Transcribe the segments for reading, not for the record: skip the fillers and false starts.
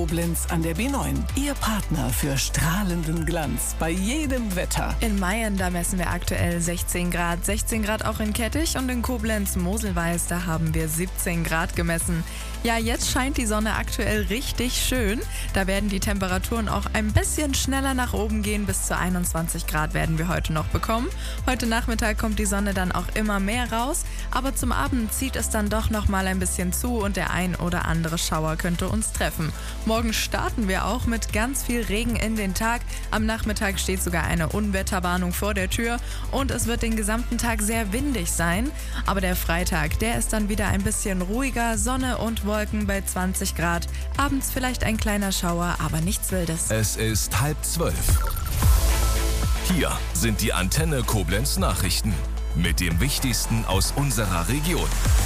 Koblenz an der B9. Ihr Partner für strahlenden Glanz bei jedem Wetter. In Mayen, da messen wir aktuell 16 Grad. 16 Grad auch in Kettich und in Koblenz-Moselweiß, da haben wir 17 Grad gemessen. Ja, jetzt scheint die Sonne aktuell richtig schön. Da werden die Temperaturen auch ein bisschen schneller nach oben gehen. Bis zu 21 Grad werden wir heute noch bekommen. Heute Nachmittag kommt die Sonne dann auch immer mehr raus. Aber zum Abend zieht es dann doch noch mal ein bisschen zu und der ein oder andere Schauer könnte uns treffen. Morgen starten wir auch mit ganz viel Regen in den Tag. Am Nachmittag steht sogar eine Unwetterwarnung vor der Tür und es wird den gesamten Tag sehr windig sein. Aber der Freitag, der ist dann wieder ein bisschen ruhiger, Sonne und Wolken bei 20 Grad. Abends vielleicht ein kleiner Schauer, aber nichts Wildes. Es ist 11:30. Hier sind die Antenne Koblenz Nachrichten mit dem Wichtigsten aus unserer Region.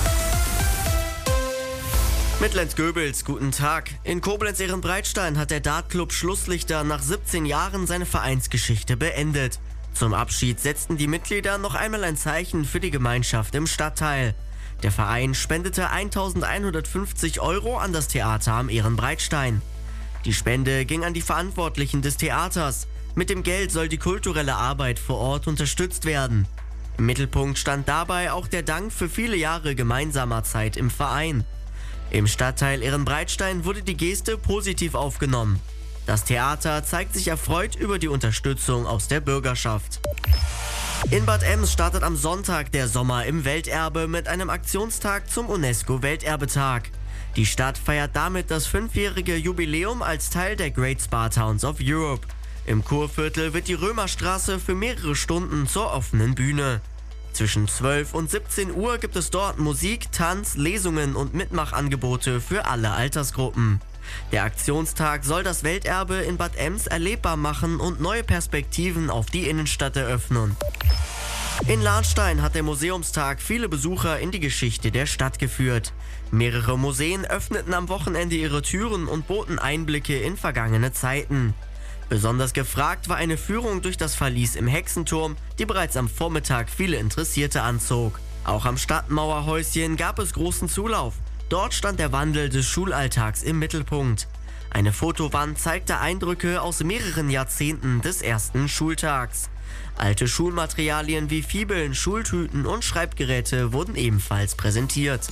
Mitlenz-Göbels, guten Tag. In Koblenz-Ehrenbreitstein hat der Dartclub Schlusslichter nach 17 Jahren seine Vereinsgeschichte beendet. Zum Abschied setzten die Mitglieder noch einmal ein Zeichen für die Gemeinschaft im Stadtteil. Der Verein spendete 1.150 € an das Theater am Ehrenbreitstein. Die Spende ging an die Verantwortlichen des Theaters. Mit dem Geld soll die kulturelle Arbeit vor Ort unterstützt werden. Im Mittelpunkt stand dabei auch der Dank für viele Jahre gemeinsamer Zeit im Verein. Im Stadtteil Ehrenbreitstein wurde die Geste positiv aufgenommen. Das Theater zeigt sich erfreut über die Unterstützung aus der Bürgerschaft. In Bad Ems startet am Sonntag der Sommer im Welterbe mit einem Aktionstag zum UNESCO-Welterbetag. Die Stadt feiert damit das 5-jährige Jubiläum als Teil der Great Spa Towns of Europe. Im Kurviertel wird die Römerstraße für mehrere Stunden zur offenen Bühne. Zwischen 12 und 17 Uhr gibt es dort Musik, Tanz, Lesungen und Mitmachangebote für alle Altersgruppen. Der Aktionstag soll das Welterbe in Bad Ems erlebbar machen und neue Perspektiven auf die Innenstadt eröffnen. In Lahnstein hat der Museumstag viele Besucher in die Geschichte der Stadt geführt. Mehrere Museen öffneten am Wochenende ihre Türen und boten Einblicke in vergangene Zeiten. Besonders gefragt war eine Führung durch das Verlies im Hexenturm, die bereits am Vormittag viele Interessierte anzog. Auch am Stadtmauerhäuschen gab es großen Zulauf. Dort stand der Wandel des Schulalltags im Mittelpunkt. Eine Fotowand zeigte Eindrücke aus mehreren Jahrzehnten des ersten Schultags. Alte Schulmaterialien wie Fibeln, Schultüten und Schreibgeräte wurden ebenfalls präsentiert.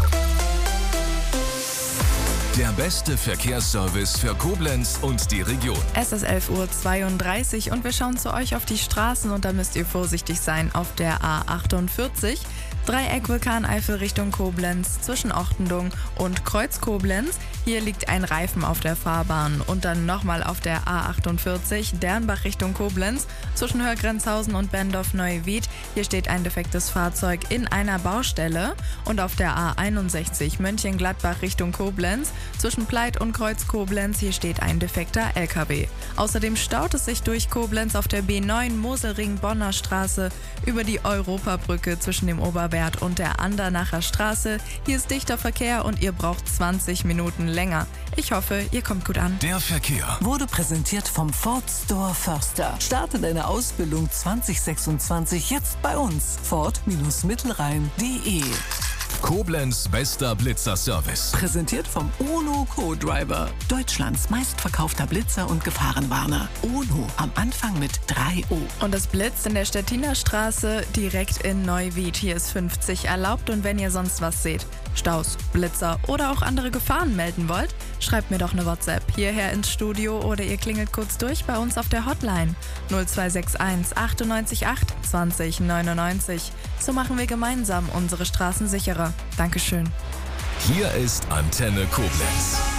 Der beste Verkehrsservice für Koblenz und die Region. Es ist 11:32 Uhr und wir schauen zu euch auf die Straßen und da müsst ihr vorsichtig sein auf der A48. Dreieck Vulkaneifel Richtung Koblenz zwischen Ochtendung und Kreuz Koblenz. Hier liegt ein Reifen auf der Fahrbahn und dann nochmal auf der A48 Dernbach Richtung Koblenz zwischen Hörgrenzhausen und Bendorf-Neuwied. Hier steht ein defektes Fahrzeug in einer Baustelle und auf der A61 Mönchengladbach Richtung Koblenz zwischen Pleit und Kreuz Koblenz. Hier steht ein defekter LKW. Außerdem staut es sich durch Koblenz auf der B9 Moselring-Bonner Straße über die Europabrücke zwischen dem Oberwert und der Andernacher Straße. Hier ist dichter Verkehr und ihr braucht 20 Minuten länger. Ich hoffe, ihr kommt gut an. Der Verkehr Wurde präsentiert vom Ford Store Förster. Starte deine Ausbildung 2026 jetzt bei uns. Ford-Mittelrhein.de. Koblenz bester Blitzerservice. Präsentiert vom Ono Co-Driver. Deutschlands meistverkaufter Blitzer und Gefahrenwarner. Ono am Anfang mit 3 O. Und es blitzt in der Stettiner Straße direkt in Neuwied. Hier ist 50 erlaubt und wenn ihr sonst was seht, Staus, Blitzer oder auch andere Gefahren melden wollt, schreibt mir doch eine WhatsApp hierher ins Studio oder ihr klingelt kurz durch bei uns auf der Hotline 0261 98 8 20 99. So machen wir gemeinsam unsere Straßen sicherer. Dankeschön. Hier ist Antenne Koblenz.